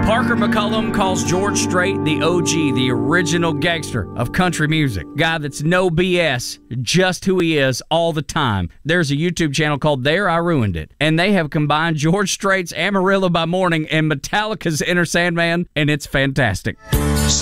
Parker McCullum calls George Strait the OG, the original gangster of country music. Guy that's no BS, just who he is all the time. There's a YouTube channel called There I Ruined It, and they have combined George Strait's Amarillo by Morning and Metallica's Enter Sandman, and it's fantastic.